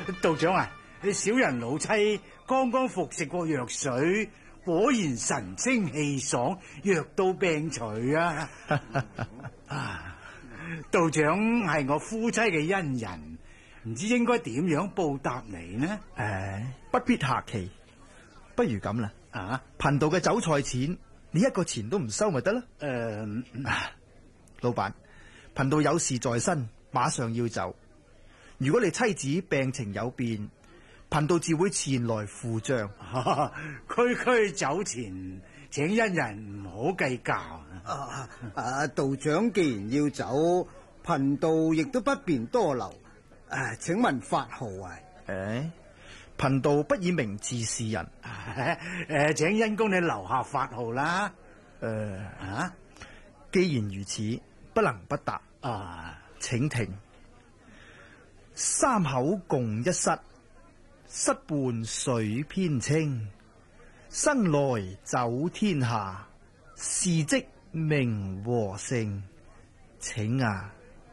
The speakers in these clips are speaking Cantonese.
道長啊，小人老妻剛剛服食過藥水，果然神清氣爽，藥到病除啊！道長係我夫妻嘅恩人，唔知應該點樣報答你呢？ 不必客氣，不如咁啦。貧道嘅酒菜錢，你一個錢都唔收咪得啦。老闆，貧道有事在身，馬上要走。如果你妻子病情有變，貧道自會前來付賬。 區區酒錢，請恩人唔好計較。 道長既然要走，貧道亦都不便多留。請問法號啊？ 貧道不以名字示人。 請恩公你留下法號啦。 既然如此，不能不答。請聽。三口共一室，室伴水偏清。生來走天下，事跡名和姓。請啊！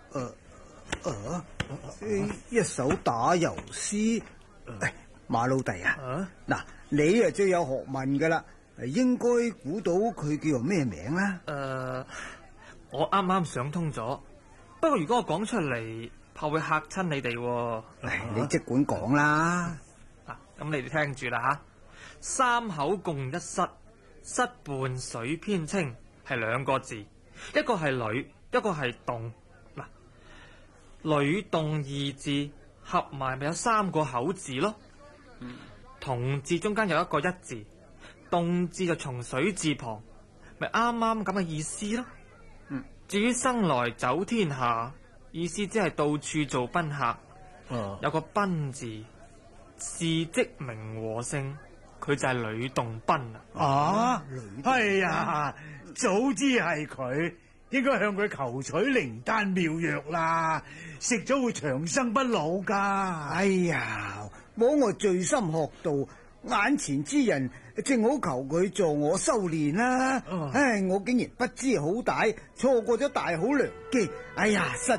一首打油詩。馬老弟啊，嗱，你啊最有學問噶啦，應該估到佢叫做咩名啦？ 我啱啱想通咗，不過如果我講出嚟，怕會嚇親你哋。 你即管講啦。 咁你哋聽住啦吓。三口共一室，室伴水偏清，係兩個字，一個係呂，一個係洞。嗱，呂洞二字合埋咪有三個口字咯。同字中間有一個一字，洞字就從水字旁，咪啱啱咁嘅意思咯。至於生來走天下，意思即係到處做賓客。有個賓字，事跡名和姓，佢就係呂洞賓啊！ 哎呀，早知係佢，應該向佢求取靈丹妙藥啦，食咗會長生不老噶。 哎呀，枉我醉心學道，眼前之人正好求佢助我修煉啦。我竟然不知好歹，錯過咗大好良機。哎呀，